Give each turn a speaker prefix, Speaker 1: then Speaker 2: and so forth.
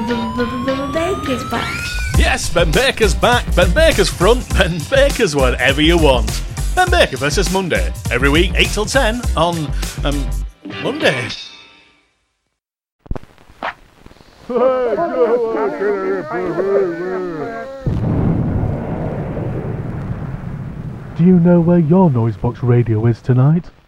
Speaker 1: Baker's back.
Speaker 2: Yes, Ben Baker's back. Ben Baker's front. Ben Baker's whatever you want. Ben Baker versus Monday. Every week, 8 till 10 on Monday.
Speaker 3: Do you know where your Noisebox radio is tonight?